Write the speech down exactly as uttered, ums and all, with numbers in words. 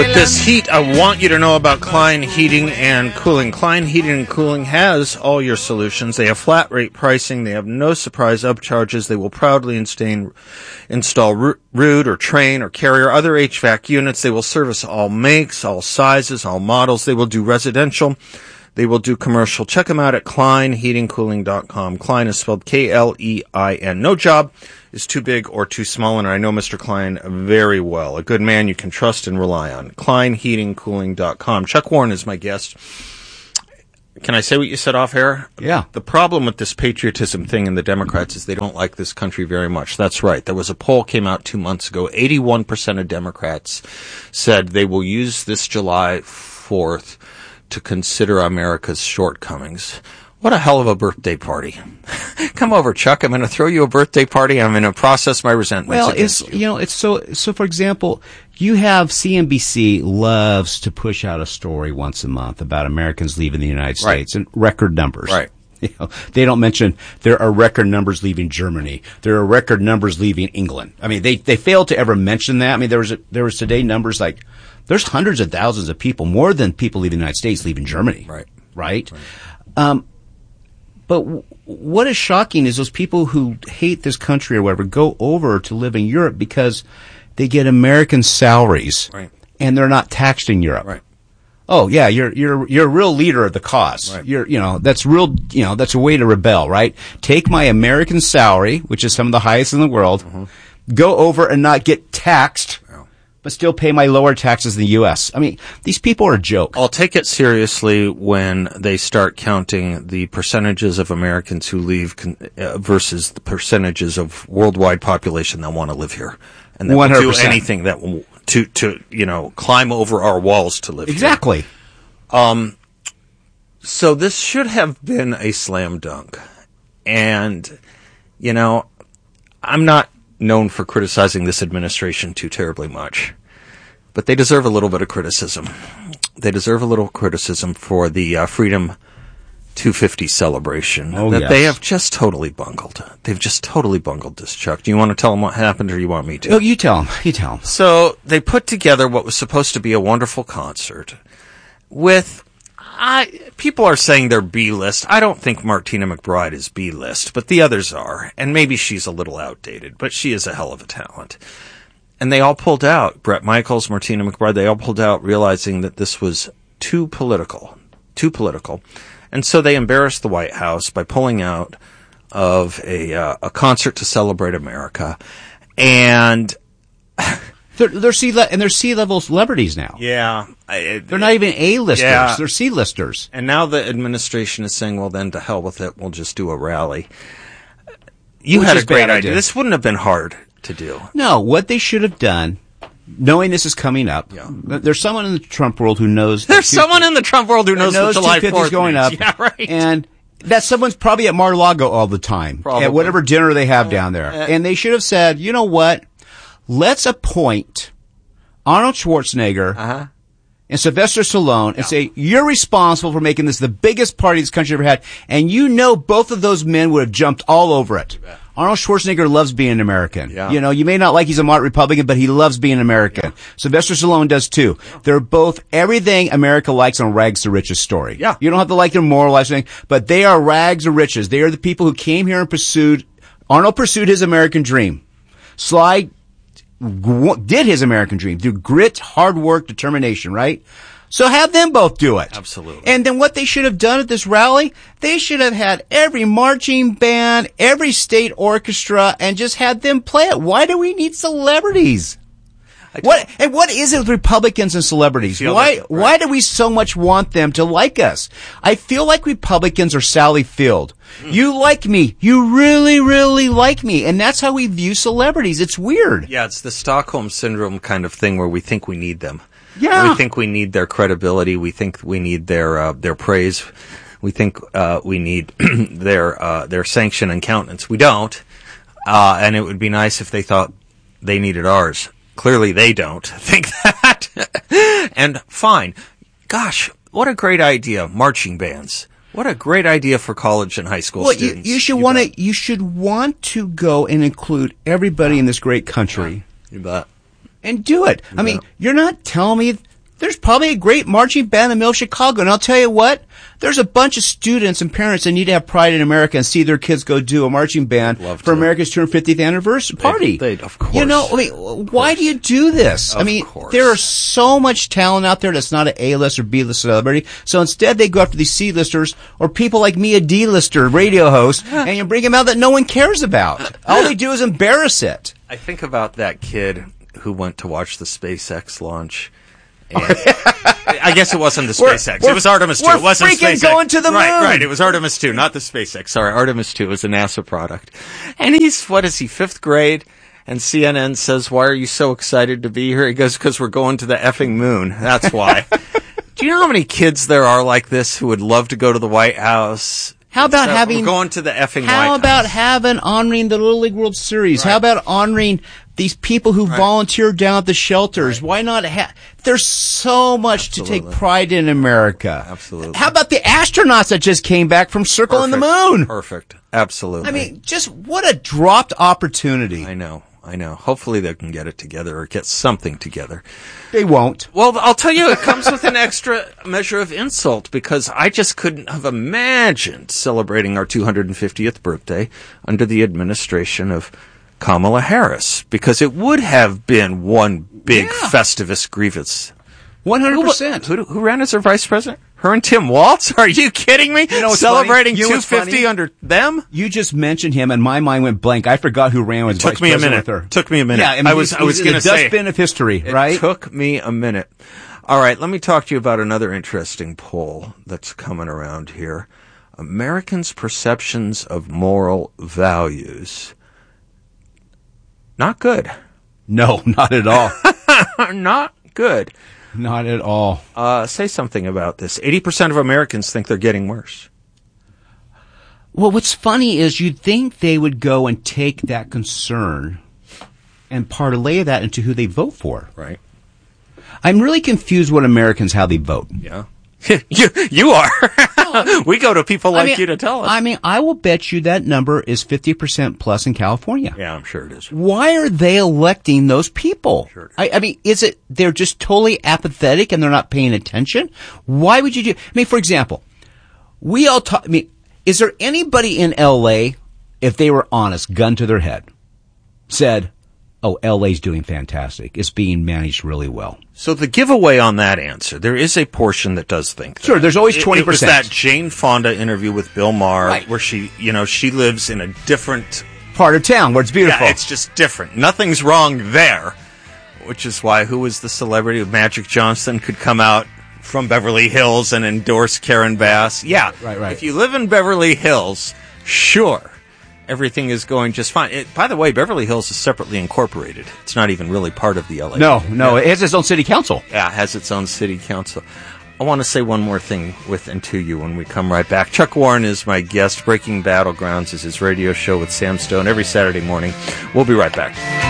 With this heat, I want you to know about Klein Heating and Cooling. Klein Heating and Cooling has all your solutions. They have flat rate pricing. They have no surprise upcharges. They will proudly instain, install Root or Train or Carrier, other H V A C units. They will service all makes, all sizes, all models. They will do residential. They will do commercial. Check them out at klein heating cooling dot com. Klein is spelled K L E I N. No job is too big or too small, and I know Mister Klein very well. A good man you can trust and rely on. klein heating cooling dot com. Chuck Warren is my guest. Can I say what you said off air? Yeah. The problem with this patriotism thing in the Democrats is they don't like this country very much. That's right. There was a poll came out two months ago. eighty-one percent of Democrats said they will use this July fourth to consider America's shortcomings. What a hell of a birthday party. Come over, Chuck. I'm going to throw you a birthday party. I'm going to process my resentment. Well, it's, you. you know, it's so, so for example, you have C N B C loves to push out a story once a month about Americans leaving the United States right. in record numbers. Right. You know, they don't mention there are record numbers leaving Germany. There are record numbers leaving England. I mean, they, they failed to ever mention that. I mean, there was, a, there was today numbers like, there's hundreds of thousands of people, more than people leaving the United States, leaving Germany. Right. Right? right. Um, but w- what is shocking is those people who hate this country or whatever go over to live in Europe because they get American salaries. Right. And they're not taxed in Europe. Right. Oh, yeah, you're, you're, you're a real leader of the cause. Right. You're, you know, that's real, you know, that's a way to rebel, right? Take my American salary, which is some of the highest in the world, mm-hmm. go over and not get taxed. But still pay my lower taxes in the U S. I mean, these people are a joke. I'll take it seriously when they start counting the percentages of Americans who leave con- uh, versus the percentages of worldwide population that want to live here. And that one hundred percent. will do anything that will, to, to, you know, climb over our walls to live exactly. here. Exactly. Um, so this should have been a slam dunk. And, you know, I'm not known for criticizing this administration too terribly much. But they deserve a little bit of criticism. They deserve a little criticism for the uh, Freedom two fifty celebration oh, that yes. they have just totally bungled. They've just totally bungled this, Chuck. Do you want to tell them what happened or you want me to? Oh, you tell them. You tell them. So they put together what was supposed to be a wonderful concert with I, people are saying they're B-list. I don't think Martina McBride is B-list, but the others are. And maybe she's a little outdated, but she is a hell of a talent. And they all pulled out. Bret Michaels, Martina McBride, they all pulled out realizing that this was too political. Too political. And so they embarrassed the White House by pulling out of a, uh, a concert to celebrate America. And They're, they're C le- and they're C-level celebrities now. Yeah. I, they're not even A-listers. Yeah. They're C-listers. And now the administration is saying, well, then to hell with it. We'll just do a rally. You Which had a is great bad idea. idea. This wouldn't have been hard to do. No, what they should have done, knowing this is coming up, Yeah. there's someone in the Trump world who knows. There's someone in the Trump world who knows, knows what July two fifty is fourth going means. up. Yeah, right. And that someone's probably at Mar-a-Lago all the time. Probably. At whatever dinner they have down there. uh, and they should have said, you know what? Let's appoint Arnold Schwarzenegger Uh-huh. and Sylvester Stallone and Yeah. say, you're responsible for making this the biggest party this country ever had. And you know both of those men would have jumped all over it. Arnold Schwarzenegger loves being an American. Yeah. You know, you may not like he's a moderate Republican, but he loves being an American. Yeah. Sylvester Stallone does too. Yeah. They're both everything America likes on Rags to Riches story. Yeah. You don't have to like their moral life, but they are rags to riches. They are the people who came here and pursued, Arnold pursued his American dream. Sly did his American dream through grit, hard work, determination, right? So have them both do it. Absolutely. And then what they should have done at this rally, they should have had every marching band, every state orchestra, and just had them play it. Why do we need celebrities? What and what is it with Republicans and celebrities? Why like it, right. why do we so much want them to like us? I feel like Republicans are Sally Field. Mm. You like me. You really, really like me. And that's how we view celebrities. It's weird. Yeah, it's the Stockholm Syndrome kind of thing where we think we need them. Yeah. We think we need their credibility. We think we need their uh, their praise. We think uh, we need their uh, their sanction and countenance. We don't. Uh, and it would be nice if they thought they needed ours. Clearly they don't think that. And fine. Gosh, what a great idea. Marching bands. What a great idea for college and high school well, students. You, you should want to you should want to go and include everybody in this great country. You bet. And do it. You I mean, bet. you're not telling me there's probably a great marching band in the middle of Chicago. And I'll tell you what, there's a bunch of students and parents that need to have pride in America and see their kids go do a marching band Love for to. America's two hundred fiftieth anniversary party. They, they, of course. You know, I mean, why do you do this? Of I mean, course. there is so much talent out there that's not an A-list or B-list celebrity. So instead, they go after these C-listers or people like me, a D-lister radio host, and you bring them out that no one cares about. All they do is embarrass it. I think about that kid who went to watch the SpaceX launch. And I guess it wasn't the We're- SpaceX. we're- It was Artemis two. we're It wasn't freaking SpaceX. going to the right, moon. Right, It was Artemis two, not the SpaceX. Sorry, Artemis two was a NASA product. And he's, what is he, fifth grade? And C N N says, why are you so excited to be here? He goes, because we're going to the effing moon. That's why. Do you know how many kids there are like this who would love to go to the White House? How about So having... We're going to the effing White How House. about having honoring the Little League World Series? Right. How about honoring these people who volunteered down at the shelters? Right. Why not have... There's so much Absolutely. to take pride in America. Absolutely. How about the astronauts that just came back from circling the Perfect. moon? Perfect. Absolutely. I mean, just what a dropped opportunity. I know. I know. Hopefully they can get it together or get something together. They won't. Well, I'll tell you, it comes with an extra measure of insult because I just couldn't have imagined celebrating our two hundred fiftieth birthday under the administration of Kamala Harris, because it would have been one big Yeah. Festivus grievous. one hundred Who, percent. who, who ran as their vice president? Her and Tim Waltz? Are you kidding me? You know what's Celebrating funny? You know two what's fifty funny? under them? You just mentioned him, and my mind went blank. I forgot who ran with Took vice me a president minute. with her. Took me a minute. Yeah, I, mean, I was- he's- I was he's gonna the say- dustbin of history, It right? took me a minute. All right, let me talk to you about another interesting poll that's coming around here. Americans' perceptions of moral values. Not good. No, not at all. Not good. Not at all. Uh, say something about this. eighty percent of Americans think they're getting worse. Well, what's funny is you'd think they would go and take that concern and parlay that into who they vote for. Right. I'm really confused what Americans, how they vote. Yeah. you, you are. We go to people like I mean, you to tell us. I mean, I will bet you that number is fifty percent plus in California. yeah, I'm sure it is. Why are they electing those people? Sure it is. I, I mean, is it they're just totally apathetic and they're not paying attention? Why would you do? I mean, for example, we all talk. I mean, is there anybody in L A, if they were honest, gun to their head, said, "Oh, L A's doing fantastic. It's being managed really well." So the giveaway on that answer, there is a portion that does think that. Sure, there's always It- twenty It was percent. that Jane Fonda interview with Bill Maher, Right. where she, you know, she lives in a different. Part of town where it's beautiful. Yeah, it's just different. Nothing's wrong there, which is why who was the celebrity? Magic Johnson could come out from Beverly Hills and endorse Karen Bass. Yeah, Right, right. If you live in Beverly Hills, sure. Everything is going just fine. It, by the way, Beverly Hills is separately incorporated. It's not even really part of the L A. no, no, it has its own city council. Yeah, it has its own city council. I want to say one more thing with and to you when we come right back. Chuck Warren is my guest. Breaking Battlegrounds is his radio show with Sam Stone every Saturday morning. We'll be right back.